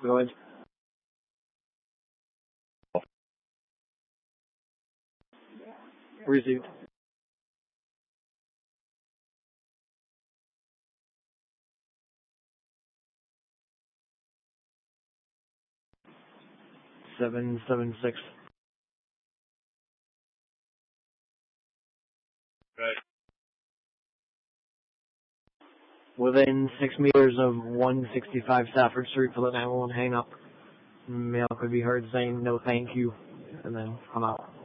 Go ahead. Received. 776. Right. Within 6 meters of 165 Stafford Street for the 911 hang up. Male could be heard saying no thank you, and then come out.